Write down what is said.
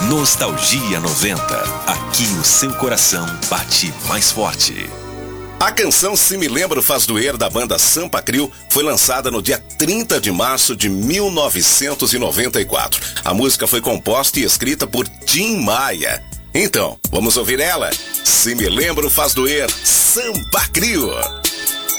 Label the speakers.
Speaker 1: Nostalgia 90. Aqui o seu coração bate mais forte.
Speaker 2: A canção Se Me Lembro Faz Doer, da banda Sampa Crio, foi lançada no dia 30 de março de 1994. A música foi composta e escrita por Tim Maia. Então, vamos ouvir ela? Se Me Lembro Faz Doer, Sampa Crio.